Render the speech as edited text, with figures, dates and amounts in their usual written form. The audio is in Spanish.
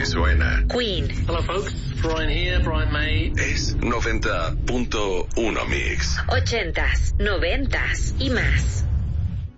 suena. Queen. Hello folks, Brian here, Brian May. Es 90.1 Mix. 80s, 90s y más.